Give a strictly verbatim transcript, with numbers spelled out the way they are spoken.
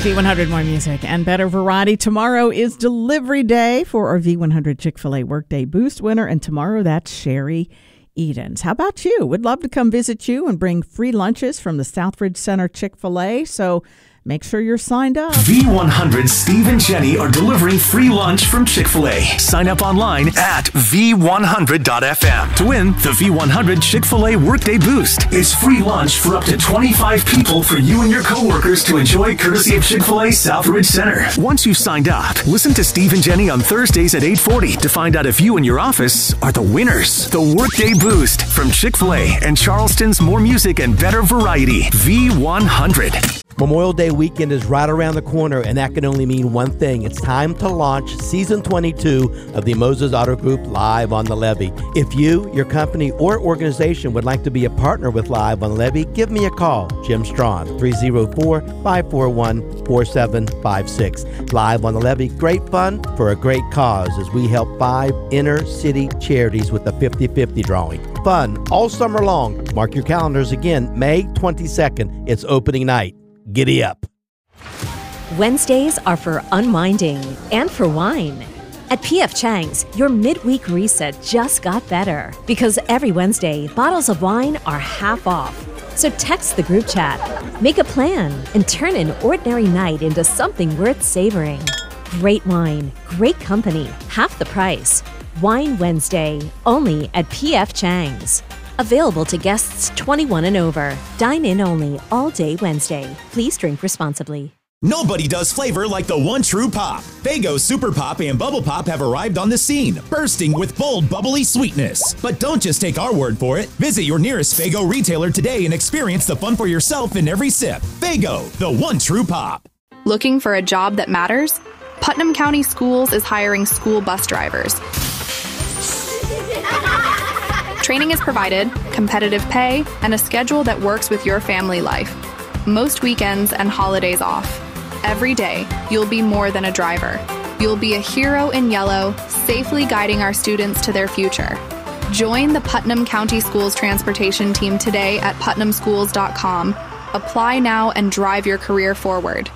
V one hundred, more music and better variety. Tomorrow is delivery day for our V one hundred Chick-fil-A Workday Boost winner, and tomorrow that's Sherry Edens. How about you? Would love to come visit you and bring free lunches from the Southridge Center Chick-fil-A, so make sure you're signed up. V one hundred Steve and Jenny are delivering free lunch from Chick-fil-A. Sign up online at V one hundred dot F M to win the V one hundred Chick-fil-A Workday Boost. It's free lunch for up to twenty-five people for you and your coworkers to enjoy, courtesy of Chick-fil-A Southridge Center. Once you've signed up, listen to Steve and Jenny on Thursdays at eight forty to find out if you and your office are the winners. The Workday Boost from Chick-fil-A and Charleston's more music and better variety. V one hundred. Memorial Day weekend is right around the corner, and that can only mean one thing. It's time to launch Season twenty-two of the Moses Auto Group Live on the Levee. If you, your company, or organization would like to be a partner with Live on the Levee, give me a call. Jim Strawn, three oh four, five four one, four seven five six. Live on the Levee, great fun for a great cause as we help five inner-city charities with a fifty-fifty drawing. Fun all summer long. Mark your calendars again, May twenty-second. It's opening night. Giddy up. Wednesdays are for unwinding and for wine. At P F Chang's, your midweek reset just got better because every Wednesday, bottles of wine are half off. So text the group chat, make a plan, and turn an ordinary night into something worth savoring. Great wine, great company, half the price. Wine Wednesday, only at P F Chang's. Available to guests twenty-one and over. Dine in only all day Wednesday. Please drink responsibly. Nobody does flavor like the one true pop. Faygo Super Pop and Bubble Pop have arrived on the scene, bursting with bold, bubbly sweetness. But don't just take our word for it. Visit your nearest Faygo retailer today and experience the fun for yourself in every sip. Faygo, the one true pop. Looking for a job that matters? Putnam County Schools is hiring school bus drivers. Training is provided, competitive pay, and a schedule that works with your family life. Most weekends and holidays off. Every day, you'll be more than a driver. You'll be a hero in yellow, safely guiding our students to their future. Join the Putnam County Schools transportation team today at putnam schools dot com. Apply now and drive your career forward.